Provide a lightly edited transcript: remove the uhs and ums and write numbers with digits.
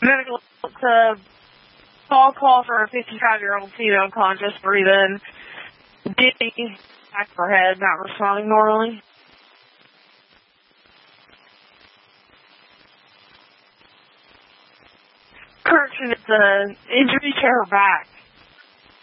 Medical to call for a 55-year-old female conscious, breathing, dizzy, back of her head, not responding normally. Correction, it's an injury to her back.